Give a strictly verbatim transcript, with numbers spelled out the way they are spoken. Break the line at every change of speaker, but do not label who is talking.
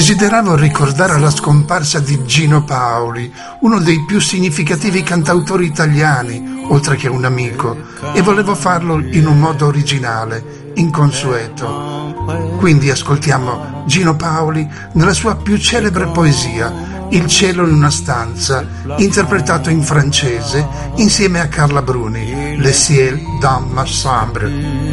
Desideravo ricordare la scomparsa di Gino Paoli, uno dei più significativi cantautori italiani, oltre che un amico, e volevo farlo in un modo originale, inconsueto. Quindi ascoltiamo Gino Paoli nella sua più celebre poesia, Il cielo in una stanza, interpretato in francese insieme a Carla Bruni, Le ciel dans ma chambre.